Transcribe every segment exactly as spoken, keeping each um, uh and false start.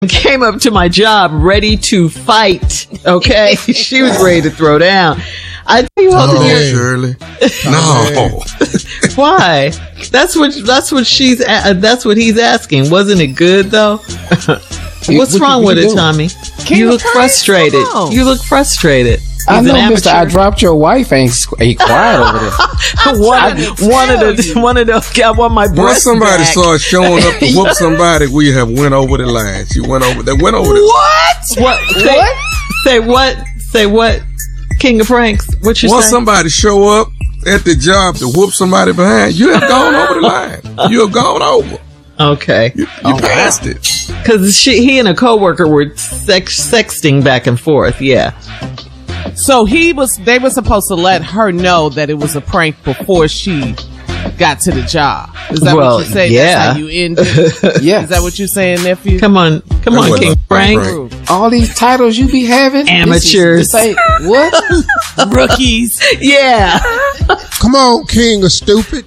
came up to my job ready to fight. Okay, she was ready to throw down. I tell you all, oh, Shirley, no. Why? That's what. That's what she's. Uh, that's what he's asking. Wasn't it good though? What's what, wrong what with it, doing? Tommy? Can you look frustrated. You look frustrated. He's I know, Mister I dropped your wife. Ain't, ain't quiet over there. one, one of the, one of those. I want my breast Once somebody back. starts showing up to whoop somebody, we have went over the line. She went over. They went over the what? What? Say, what? Say what? Say what? King of Pranks. What you Once saying? somebody show up at the job to whoop somebody behind, you have gone over the line. You have gone over. Okay. You, you oh, passed wow. it. Because he and a coworker were sex, sexting back and forth. Yeah. So he was. They were supposed to let her know that it was a prank before she got to the job. Is that well, what you say? Yeah. That's how you ended. Yeah. Is that what you're saying, nephew? Come on, come on, King Frank. All these titles you be having, amateurs. This is, this what? Rookies. Yeah. Come on, King of Stupid.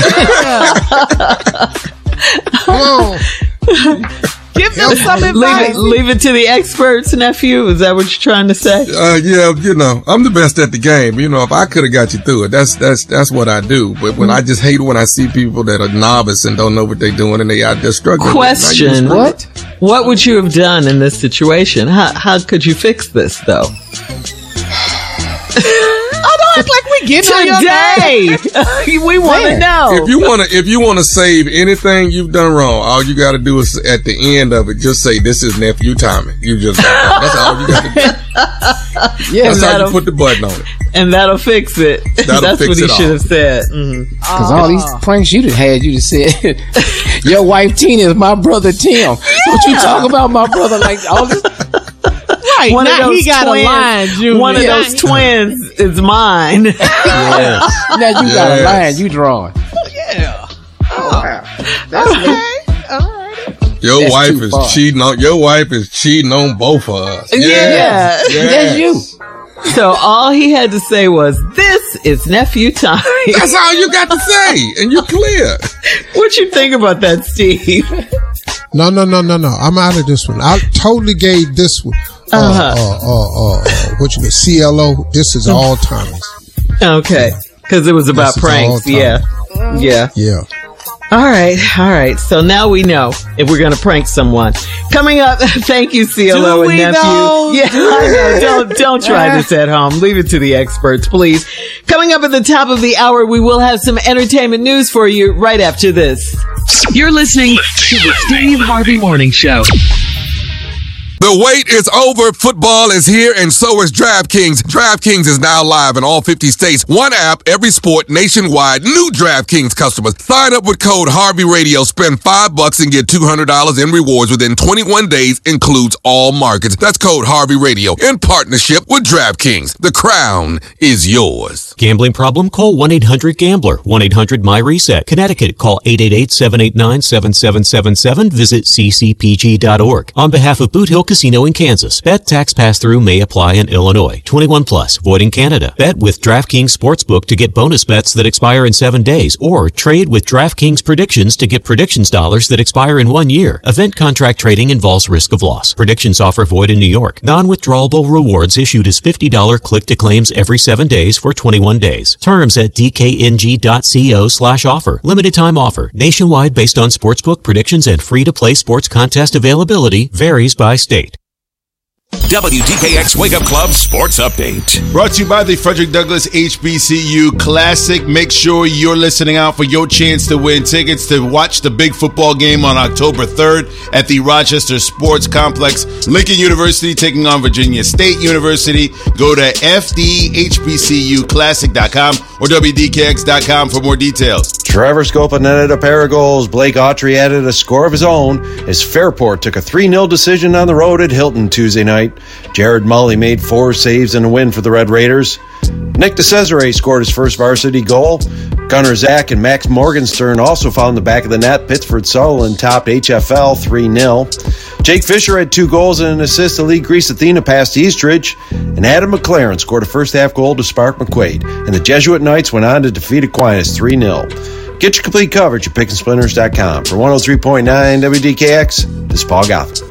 Come on. Give them some advice. Leave it, leave it to the experts, nephew. Is that what you're trying to say? Uh, yeah, you know, I'm the best at the game. You know, if I could have got you through it, that's that's that's what I do. But when mm-hmm. I just hate when I see people that are novice and don't know what they're doing and they out there struggling. Question: What? What would you have done in this situation? How how could you fix this though? Act like we get today. We want to know. If you want to, if you want to save anything you've done wrong, all you got to do is at the end of it, just say, "This is nephew Tommy." You just that's all you got to do. Yeah, that's how you put the button on it, and that'll fix it. That'll that's fix what he it should have said. Because mm-hmm. all these pranks you done had, you just said, "Your wife Tina is my brother Tim." Yeah. What you talk about, my brother? Like all this. Right, one now of those he got twins, a line, Junior. One of yeah. those twins is mine. Yes. Now you yes. got a line you drawing. Yeah. Oh, wow. That's okay. All right. Your That's wife is far. cheating on. Your wife is cheating on both of us. Yeah, yes. yeah. Yes. That's you. So all he had to say was, "This is nephew Tommy." That's all you got to say, and you're clear. What you think about that, Steve? No, no, no, no, no. I'm out of this one. I totally gave this one. Uh, uh-huh. uh, uh, uh, uh, what you mean? C L O. This is all Tommy's. Okay, because it was about this pranks. Yeah, yeah, yeah. All right, all right. So now we know if we're going to prank someone. Coming up, thank you, C L O Do and we nephew. know? Yeah, I know. Don't don't try this at home. Leave it to the experts, please. Coming up at the top of the hour, we will have some entertainment news for you right after this. You're listening to the Steve Harvey Morning Show. The wait is over. Football is here, and so is DraftKings. DraftKings is now live in all fifty states. One app, every sport, nationwide. New DraftKings customers. Sign up with code Harvey Radio. Spend five bucks and get two hundred dollars in rewards within twenty-one days. Includes all markets. That's code Harvey Radio in partnership with DraftKings. The crown is yours. Gambling problem? Call one eight hundred gambler. one eight hundred my reset. Connecticut, call eight eight eight, seven eight nine, seven seven seven seven. Visit c c p g dot org. On behalf of Boot Hill Casino in Kansas. Bet tax pass-through may apply in Illinois. twenty-one plus. Void in Canada. Bet with DraftKings Sportsbook to get bonus bets that expire in seven days. Or trade with DraftKings Predictions to get predictions dollars that expire in one year. Event contract trading involves risk of loss. Predictions offer void in New York. Non-withdrawable rewards issued as fifty dollars click-to-claims every seven days for twenty-one days. Terms at d k n g dot co slash offer. Limited time offer. Nationwide based on sportsbook predictions and free-to-play sports contest availability. Varies by state. W D K X Wake Up Club Sports Update. Brought to you by the Frederick Douglass H B C U Classic. Make sure you're listening out for your chance to win tickets to watch the big football game on October third at the Rochester Sports Complex. Lincoln University taking on Virginia State University. Go to f d h b c u classic dot com or w d k x dot com for more details. Trevor Scopa netted a pair of goals. Blake Autry added a score of his own as Fairport took a three nil decision on the road at Hilton Tuesday night. Jared Mully made four saves and a win for the Red Raiders. Nick DeCesare scored his first varsity goal. Gunnar Zach and Max Morgenstern also found the back of the net. Pittsford Sutherland topped H F L three nil. Jake Fisher had two goals and an assist to lead Greece Athena past Eastridge. And Adam McLaren scored a first-half goal to spark McQuaid. And the Jesuit Knights went on to defeat Aquinas three nil. Get your complete coverage at pick and splinters dot com. For one oh three point nine W D K X, this is Paul Gotham.